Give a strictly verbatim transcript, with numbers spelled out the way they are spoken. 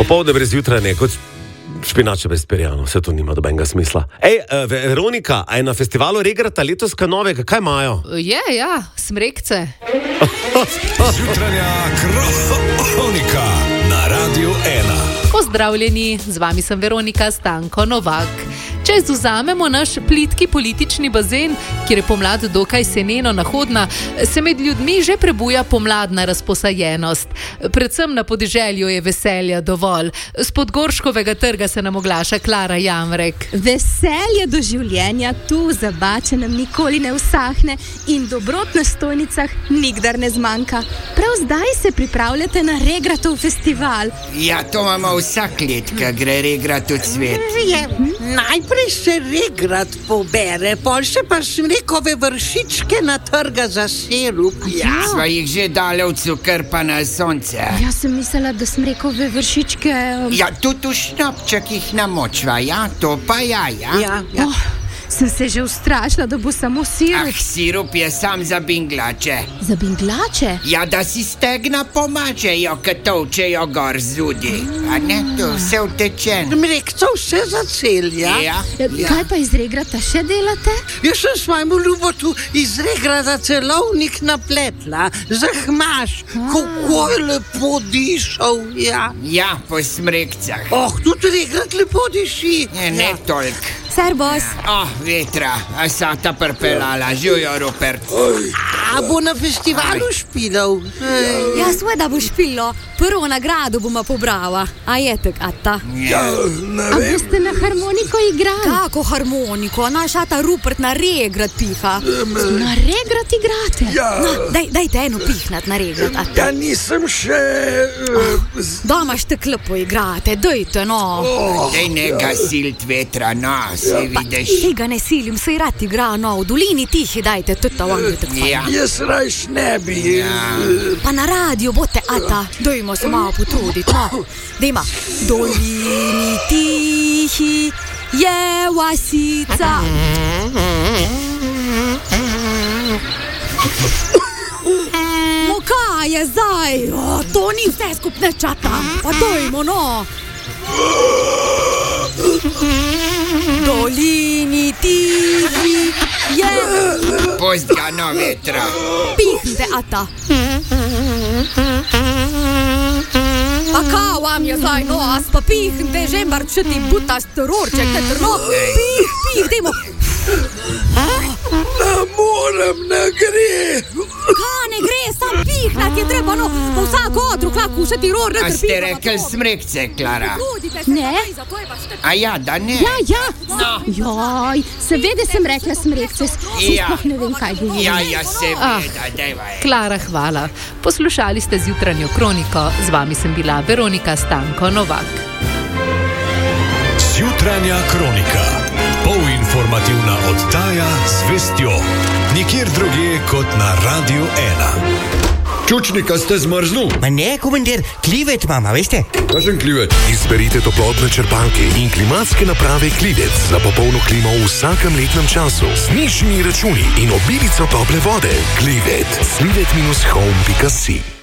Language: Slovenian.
Popovdne brez jutranje, kot špinače brez perjano, vse to nima dobenega smisla. Ej, Veronika, a je na festivalu Regrata letos kaj novega, kaj imajo? Je, ja, smrekce. Jutranja kronika na Radiu ena. Pozdravljeni, z vami sem Veronika Stanko Novak. Če izvzamemo naš plitki politični bazen, kjer je pomlad dokaj seneno nahodna, se med ljudmi že prebuja pomladna razposajenost. Predvsem na podeželju je veselja dovolj. S Podgorškovega trga se nam oglaša Klara Jamrek. Veselje do življenja tu za Bačenem nikoli ne usahne in dobrot na stojnicah nikdar ne zmanjka. Prav zdaj se pripravljate na Regratov festival. Ja, to imamo vsak let, ko gre Regrat v cvet. Je, najprej se Regrat pobere, pol še pa smrekove vršičke na trga za sirup. Ja. Sva jih že dale v cukr pa na sonce. Jaz sem mislila, da smrekove vršičke... Ja, tudi v šnopčekih namočva, ja, to pa ja, ja. Ja, ja. Oh, sem se že ustrašila, da bo samo sirup. Ah, sirup je sam za binglače. Za binglače? Ja, da si stegna pomačejo, ko tovčejo gor zudi. A ne, to vse vtečen. Mrekco vse zacelja. Ja. Kaj pa iz Regrata še delate? Jaz sem svojemu ljubotu iz Regrata celovnik napletla. Zahmaš, kako je lepo dišal, ja. Ja, po smrekcah. Oh, tudi Regrat lepo diši. Ne, ne toliko. Servus. Oh, vetra, a sa ta prpelala, živijo Rupert. A bo na festivalu špilal? Ja, sveda bo špilo. Prvo nagrado bomo pobrala. A je tak, ata? Ja, A boste na harmoniko igrali? Kako harmoniko? Naš ata Rupert na Regrat piha. Na Regrat igrate? No, daj, dajte eno pihnat na Regrat, ata. Ja, nisem še... Doma štek lepo igrate, dajte, no. daj ne gasilt vetra, no, se vidiš. Tega ne silim, saj rad igra, no. V dolini tihi dajte, tudi to vam je tak fajn. Ja. Jaz rajš ne bi... Pa na radio bote, ata. Dajmo se malo potruditi, no. Dajma. Dolini tihi je vasica. No kaj je zdaj? O, to ni vse skupne čata. Pa dajmo, no. Dolini tihi je... Post ga, no, vetra. Pihnite, ata. Pa kao vam je zdaj, no, as pa pihnite, že marčeti butast terorček, ne trno. Pih, pih, dajmo. Ne morem, ne gre. Kaj ne gre, sam pihnat je treba, no. Pa vsak otrok lahko še teror, ne A trpi. ste rekel smrekce, Klara? Ne. A ja, da ne? Ja, ja. No. Joj, seveda sem rekla smrekce. Ja. Sploh ne vem, kaj govorim. Ja, ja, seveda, dajva. Klara, hvala. Poslušali ste zjutranjo kroniko, z vami sem bila Veronika Stanko Novak. Jutranja kronika. Polinformativna oddaja z vestjo. Nikjer drugje kot na Radiu ena. Čučnika ste zmrznul? Ma ne, komandir, klivet mama, veste? Kažem klivet. Izberite toplotne črpalke in klimatske naprave Klivec za popolno klimo v vsakem letnem času. Z nižjimi računi in obilico tople vode. Klivet. klivet dash home pika si